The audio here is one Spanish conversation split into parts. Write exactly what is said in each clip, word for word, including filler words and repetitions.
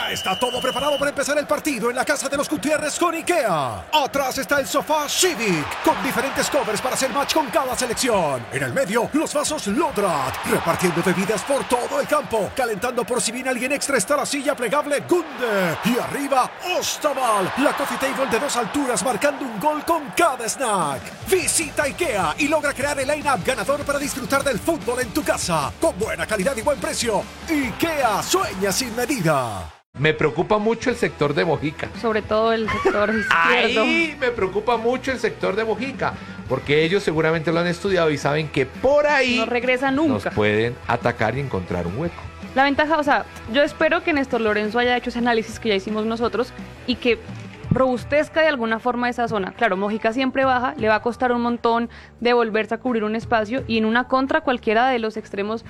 Ya está todo preparado para empezar el partido en la casa de los Gutiérrez con IKEA. Atrás está el sofá Civic, con diferentes covers para hacer match con cada selección. En el medio, los vasos Lodrat, repartiendo bebidas por todo el campo. Calentando por si viene alguien extra está la silla plegable Gunde. Y arriba, Ostaval, la coffee table de dos alturas marcando un gol con cada snack. Visita IKEA y logra crear el line-up ganador para disfrutar del fútbol en tu casa. Con buena calidad y buen precio. IKEA, sueña sin medida. Me preocupa mucho el sector de Mojica. Sobre todo el sector izquierdo. Ahí me preocupa mucho el sector de Mojica, porque ellos seguramente lo han estudiado y saben que por ahí no regresa nunca. Nos pueden atacar y encontrar un hueco. La ventaja, o sea, yo espero que Néstor Lorenzo haya hecho ese análisis que ya hicimos nosotros y que robustezca de alguna forma esa zona. Claro, Mojica siempre baja, le va a costar un montón de volverse a cubrir un espacio y en una contra cualquiera de los extremos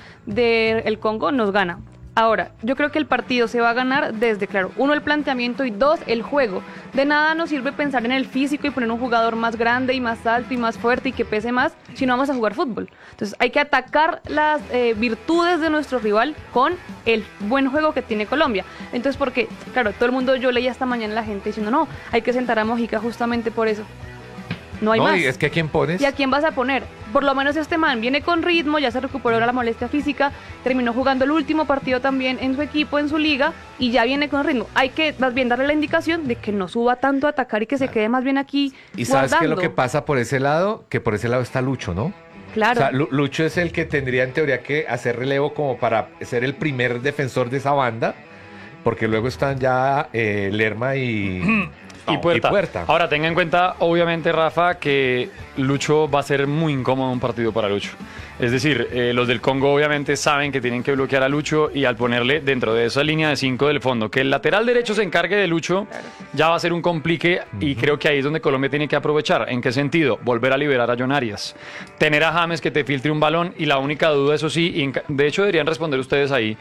del Congo nos gana. Ahora, yo creo que el partido se va a ganar desde, claro, uno, el planteamiento y dos, el juego. De nada nos sirve pensar en el físico y poner un jugador más grande y más alto y más fuerte y que pese más si no vamos a jugar fútbol. Entonces hay que atacar las eh, virtudes de nuestro rival con el buen juego que tiene Colombia. Entonces, porque, claro, todo el mundo, yo leía esta mañana la gente diciendo, no, hay que sentar a Mojica justamente por eso. No hay no, más. Y es que ¿a quién pones? ¿Y a quién vas a poner? Por lo menos este man viene con ritmo, ya se recuperó la molestia física, terminó jugando el último partido también en su equipo, en su liga, y ya viene con ritmo. Hay que más bien darle la indicación de que no suba tanto a atacar y que se quede más bien aquí ¿Y sabes guardando. qué es lo que pasa por ese lado? Que por ese lado está Lucho, ¿no? Claro. O sea, Lucho es el que tendría en teoría que hacer relevo como para ser el primer defensor de esa banda, porque luego están ya eh, Lerma y... Y Puerta. y Puerta. Ahora, tenga en cuenta, obviamente, Rafa, que Lucho va a ser muy incómodo un partido para Lucho. Es decir, eh, los del Congo obviamente saben que tienen que bloquear a Lucho y al ponerle dentro de esa línea de cinco del fondo, que el lateral derecho se encargue de Lucho, ya va a ser un complique y uh-huh. creo que ahí es donde Colombia tiene que aprovechar. ¿En qué sentido? Volver a liberar a John Arias. Tener a James que te filtre un balón y la única duda, eso sí, y de hecho deberían responder ustedes ahí,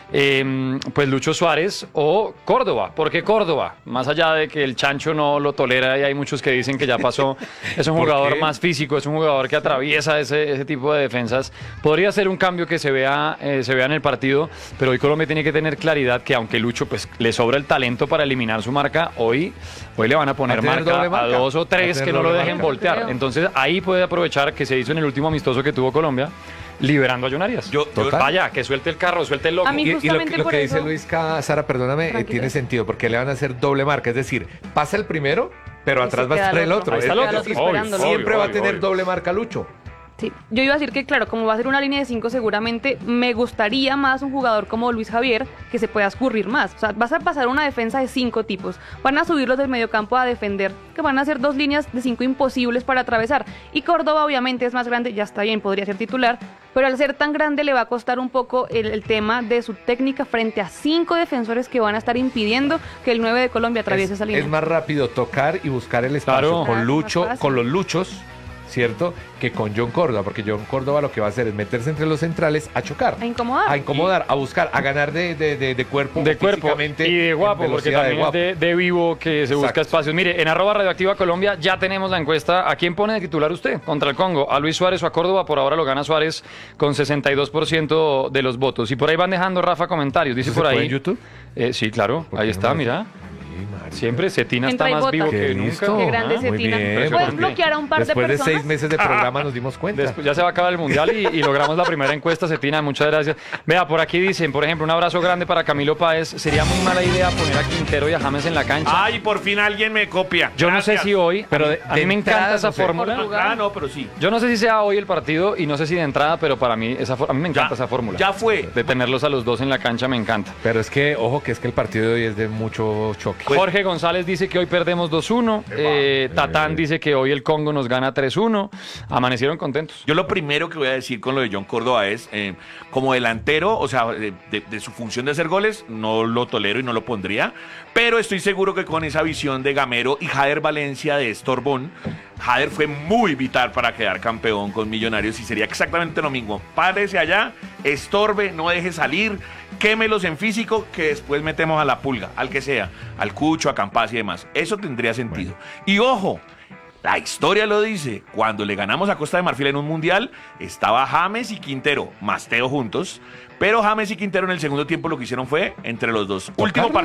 eh, pues Lucho Suárez o Córdoba. ¿Por qué Córdoba? Más allá de que el chancho no lo tolera y hay muchos que dicen que ya pasó, es un jugador más físico, es un jugador que atraviesa ese, ese tipo de defensas. Podría ser un cambio que se vea, eh, se vea en el partido, pero hoy Colombia tiene que tener claridad que aunque Lucho pues le sobra el talento para eliminar su marca, hoy, hoy le van a poner a marca, marca a dos o tres que no lo dejen marca. voltear. Entonces ahí puede aprovechar que se hizo en el último amistoso que tuvo Colombia, liberando a John Arias. Yo, yo, Vaya, que suelte el carro, suelte el loco. A mí Y, y lo, justamente lo por que eso... dice Luis Ca- Sara, perdóname, eh, tiene sentido, porque le van a hacer doble marca, es decir, pasa el primero, pero Y atrás se va a queda estar el el otro. otro. Ahí está Es- el es otro, decir, esperándolo. siempre obvio, va a obvio, tener obvio. doble marca Lucho. Sí, yo iba a decir que, claro, como va a ser una línea de cinco, seguramente me gustaría más un jugador como Luis Javier que se pueda escurrir más. O sea, vas a pasar una defensa de cinco tipos. Van a subirlos del mediocampo a defender, que van a ser dos líneas de cinco imposibles para atravesar. Y Córdoba, obviamente, es más grande, ya está bien, podría ser titular, pero al ser tan grande le va a costar un poco el, el tema de su técnica frente a cinco defensores que van a estar impidiendo que el nueve de Colombia atraviese Es, esa línea. es más rápido tocar y buscar el espacio Claro. con Claro, Lucho, más fácil. con los Luchos, ¿cierto? Que con John Córdoba, porque John Córdoba lo que va a hacer es meterse entre los centrales a chocar. A incomodar. A incomodar, a buscar, a ganar de, de, de, de cuerpo. De cuerpo físicamente, y de guapo, en porque velocidad, también guapo. es de, de vivo que se busca Exacto. espacios. Mire, en arroba radioactiva Colombia ya tenemos la encuesta. ¿A quién pone de titular usted contra el Congo? ¿A Luis Suárez o a Córdoba? Por ahora lo gana Suárez con sesenta y dos por ciento de los votos. Y por ahí van dejando, Rafa, comentarios. Dice ¿Eso por se puede ahí. en YouTube? Eh, sí, claro, ¿Por ahí qué está, no me- mira. Sí, marica. Siempre Cetina Entra está y más vota. vivo Qué que listo. nunca. Qué grande Ah, muy Cetina. bien, ¿Puedes impresionante. bloquear a un par Después de de personas? seis meses de programa nos dimos cuenta. Después ya se va a acabar el mundial y, y logramos la primera encuesta, Cetina, muchas gracias. Vea, por aquí dicen, por ejemplo, un abrazo grande para Camilo Páez. Sería muy mala idea poner a Quintero y a James en la cancha. Ay, por fin alguien me copia. Yo no sé Gracias. si hoy, pero de- a mí de me encanta entrada, esa no sé. fórmula. Portugal. Ah, no, pero sí. Yo no sé si sea hoy el partido y no sé si de entrada, pero para mí esa for- a mí me encanta Ya, esa fórmula. ya fue. De tenerlos a los dos en la cancha me encanta. Pero es que, ojo, que es que el partido de hoy es de mucho choque. Jorge González dice que hoy perdemos dos uno. Eh, Tatán dice que hoy el Congo nos gana tres uno. Amanecieron contentos. Yo lo primero que voy a decir con lo de John Córdoba es, eh, como delantero, o sea, de, de- de su función de hacer goles, no lo tolero y no lo pondría, pero estoy seguro que con esa visión de Gamero y Jader Valencia de Estorbón, Jader fue muy vital para quedar campeón con Millonarios y sería exactamente lo mismo. Párese allá, estorbe, no deje salir, quémelos en físico, que después metemos a la pulga, al que sea, al Cucho, a Campas y demás. Eso tendría sentido. Y ojo, la historia lo dice, cuando le ganamos a Costa de Marfil en un mundial, estaba James y Quintero, Masteo juntos, pero James y Quintero en el segundo tiempo lo que hicieron fue, entre los dos, último partido.